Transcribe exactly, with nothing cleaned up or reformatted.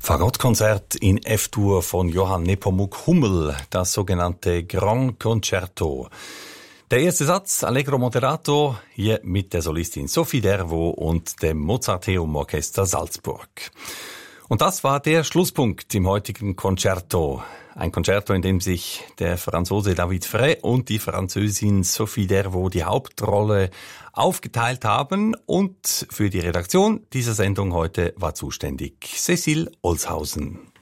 Fagottkonzert in F-Dur von Johann Nepomuk Hummel, das sogenannte Grand Concerto. Der erste Satz, Allegro Moderato, hier mit der Solistin Sophie Dervo und dem Mozarteum Orchester Salzburg. Und das war der Schlusspunkt im heutigen Concerto. Ein Concerto, in dem sich der Franzose David Frey und die Französin Sophie Dervo die Hauptrolle aufgeteilt haben. Und für die Redaktion dieser Sendung heute war zuständig Cécile Olshausen.